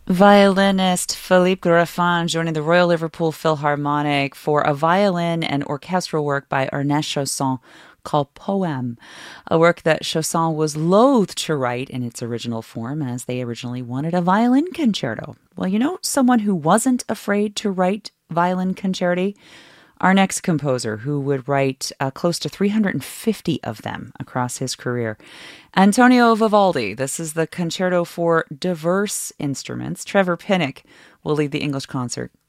Violinist Philippe Greffin joining the Royal Liverpool Philharmonic for a violin and orchestral work by Ernest Chausson called Poème, a work that Chausson was loath to write in its original form as they originally wanted a violin concerto. Well, you know someone who wasn't afraid to write violin concerti? Our next composer, who would write close to 350 of them across his career, Antonio Vivaldi. This is the concerto for diverse instruments. Trevor Pinnock will lead the English concert.